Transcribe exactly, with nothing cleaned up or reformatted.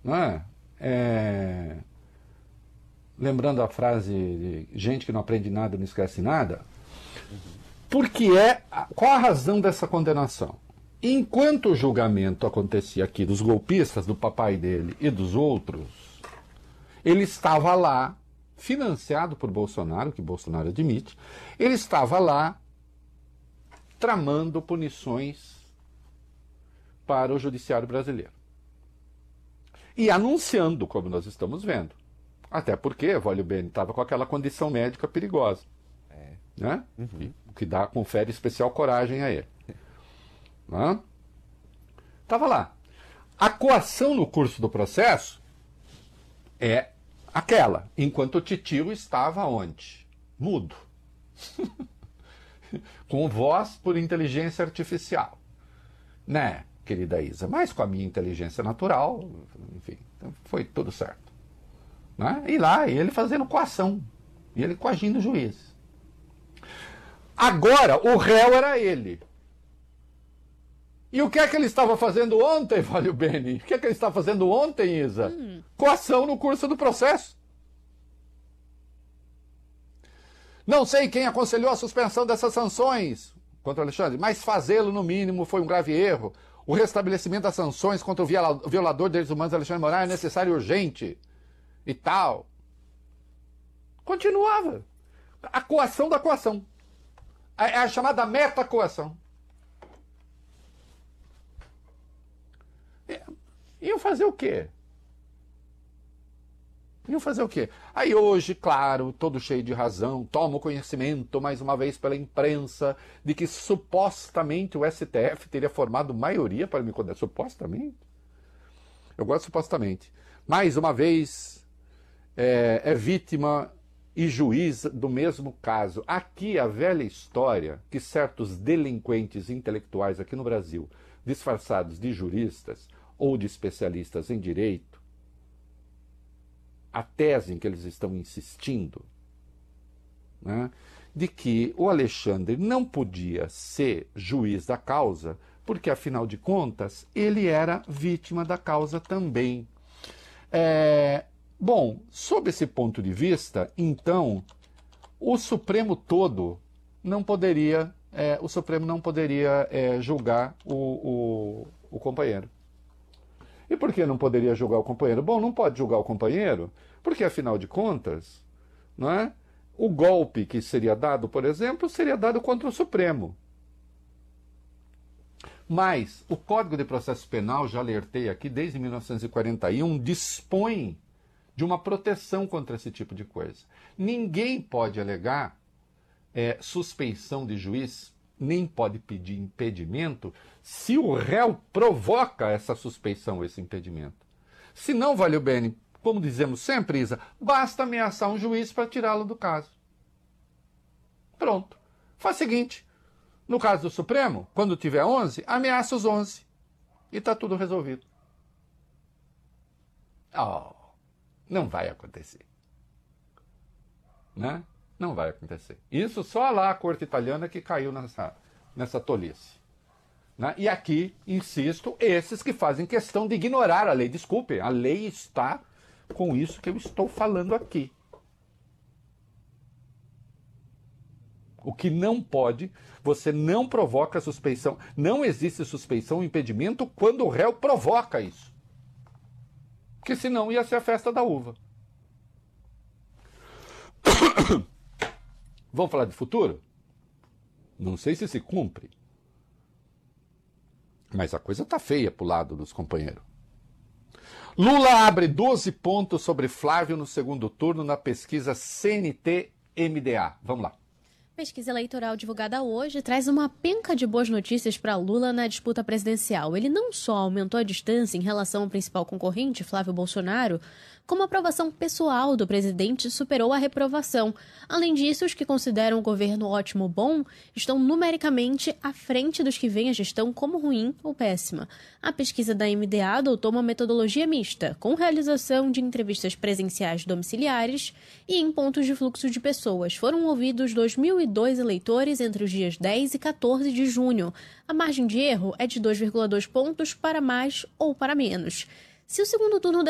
não é? É... Lembrando a frase de gente que não aprende nada não esquece nada, porque é... Qual a razão dessa condenação? Enquanto o julgamento acontecia aqui dos golpistas, do papai dele e dos outros, ele estava lá, financiado por Bolsonaro, que Bolsonaro admite, ele estava lá tramando punições para o judiciário brasileiro. E anunciando, como nós estamos vendo. Até porque Evolio Beni estava com aquela condição médica perigosa. É. Né? Uhum. O que dá, confere especial coragem a ele. Estava lá. A coação no curso do processo é aquela, enquanto o titio estava onde? Mudo. Com voz por inteligência artificial. Né, querida Isa? Mas com a minha inteligência natural, enfim, então foi tudo certo. Né? E lá, e ele fazendo coação. E ele coagindo o juiz. Agora, o réu era ele. E o que é que ele estava fazendo ontem, Evolio Beni? O que é que ele estava fazendo ontem, Isa? Hum. Coação no curso do processo. Não sei quem aconselhou a suspensão dessas sanções contra o Alexandre, mas fazê-lo, no mínimo, foi um grave erro. O restabelecimento das sanções contra o violador de direitos humanos, Alexandre Moraes, é necessário e urgente. E tal. Continuava. A coação da coação. É a chamada meta-coação. Iam fazer o quê? Iam fazer o quê? Aí hoje, claro, todo cheio de razão, tomo conhecimento, mais uma vez pela imprensa, de que supostamente o S T F teria formado maioria para me condenar. Supostamente? Eu gosto supostamente. Mais uma vez, é, é vítima e juiz do mesmo caso. Aqui a velha história que certos delinquentes intelectuais aqui no Brasil, disfarçados de juristas ou de especialistas em direito, a tese em que eles estão insistindo, né, de que o Alexandre não podia ser juiz da causa, porque, afinal de contas, ele era vítima da causa também. É, bom, sob esse ponto de vista, então, o Supremo todo não poderia, é, o Supremo não poderia é, julgar o, o, o companheiro. E por que não poderia julgar o companheiro? Bom, não pode julgar o companheiro, porque, afinal de contas, não é? O golpe que seria dado, por exemplo, seria dado contra o Supremo. Mas o Código de Processo Penal, já alertei aqui, desde mil novecentos e quarenta e um, dispõe de uma proteção contra esse tipo de coisa. Ninguém pode alegar é, suspeição de juiz, nem pode pedir impedimento, se o réu provoca essa suspeição, esse impedimento. Se não, Evolio Beni, como dizemos sempre, Isa, basta ameaçar um juiz para tirá-lo do caso. Pronto. Faz o seguinte, no caso do Supremo, quando tiver onze, ameaça os onze. E está tudo resolvido. Oh, não vai acontecer. Né? Não vai acontecer. Isso só lá a corte italiana que caiu nessa, nessa tolice. Né? E aqui, insisto, esses que fazem questão de ignorar a lei. Desculpe, a lei está com isso que eu estou falando aqui. O que não pode, você não provoca suspeição. Não existe suspeição ou impedimento quando o réu provoca isso. Porque senão ia ser a festa da uva. Vamos falar de futuro? Não sei se se cumpre. Mas a coisa tá feia pro lado dos companheiros. Lula abre doze pontos sobre Flávio no segundo turno na pesquisa C N T M D A. Vamos lá. Pesquisa eleitoral divulgada hoje traz uma penca de boas notícias para Lula na disputa presidencial. Ele não só aumentou a distância em relação ao principal concorrente, Flávio Bolsonaro, como a aprovação pessoal do presidente superou a reprovação. Além disso, os que consideram o governo ótimo ou bom estão numericamente à frente dos que veem a gestão como ruim ou péssima. A pesquisa da M D A adotou uma metodologia mista, com realização de entrevistas presenciais domiciliares e em pontos de fluxo de pessoas. Foram ouvidos dois mil e dois eleitores entre os dias dez e quatorze de junho. A margem de erro é de dois vírgula dois pontos para mais ou para menos. Se o segundo turno